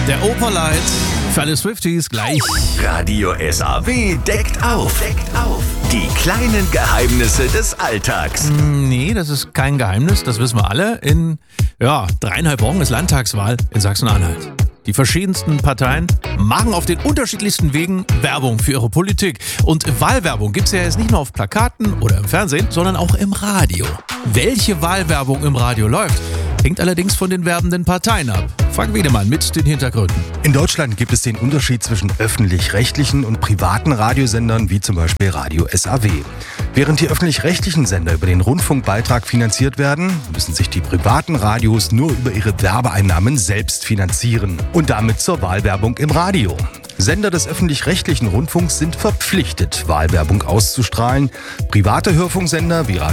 Der Opalite für alle Swifties gleich. Radio SAW deckt auf. Die kleinen Geheimnisse des Alltags. Nee, das ist kein Geheimnis, das wissen wir alle. In 3,5 Wochen ist Landtagswahl in Sachsen-Anhalt. Die verschiedensten Parteien machen auf den unterschiedlichsten Wegen Werbung für ihre Politik. Und Wahlwerbung gibt es ja jetzt nicht nur auf Plakaten oder im Fernsehen, sondern auch im Radio. Welche Wahlwerbung im Radio läuft, hängt allerdings von den werbenden Parteien ab. Frank Wiedemann mit den Hintergründen. In Deutschland gibt es den Unterschied zwischen öffentlich-rechtlichen und privaten Radiosendern, wie zum Beispiel Radio SAW. Während die öffentlich-rechtlichen Sender über den Rundfunkbeitrag finanziert werden, müssen sich die privaten Radios nur über ihre Werbeeinnahmen selbst finanzieren und damit zur Wahlwerbung im Radio. Sender des öffentlich-rechtlichen Rundfunks sind verpflichtet, Wahlwerbung auszustrahlen. Private Hörfunksender wie Radio